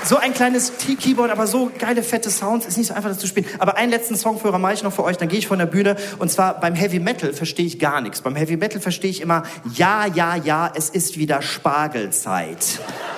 So ein kleines Keyboard, aber so geile, fette Sounds, ist nicht so einfach, das zu spielen. Aber einen letzten Songführer mache ich noch für euch, dann gehe ich von der Bühne. Und zwar beim Heavy Metal verstehe ich gar nichts. Beim Heavy Metal verstehe ich immer, ja, es ist wieder Spargelzeit.